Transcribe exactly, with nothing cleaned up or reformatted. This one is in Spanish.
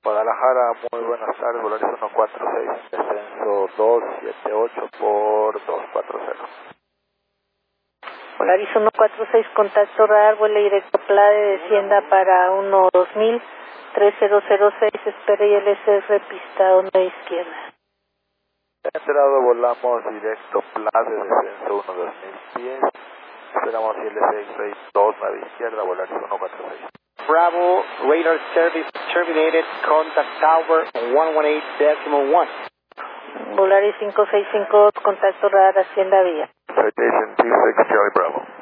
Guadalajara, muy buenas tardes, Volaris uno cuatro seis, descenso dos siete ocho por dos cuatro cero. Volaris uno cuatro seis, contacto radar, vuelo directo Plade, descienda para uno dos mil, tres cero cero seis, espera y L C R, pista onda izquierda. Entrado, volamos directo Plade, descenso uno dos mil pies, esperamos I L C R dos, nave izquierda, Volaris uno cuatro seis. Bravo, radar service terminated, contact tower one one eight decimal one. Volaris cinco seis cinco, contacto radar, hacienda vía. Citation two six Charlie Bravo.